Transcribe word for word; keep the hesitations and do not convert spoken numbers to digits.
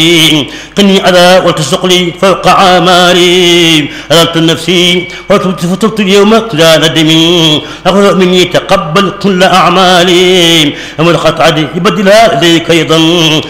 قني على وتسق لي فوق عماري أذلت نفسي وتبت اليوم لا ندم أخذ مني تقبل كل أعمالي أمر قطعتي يبدلها إليك أيضا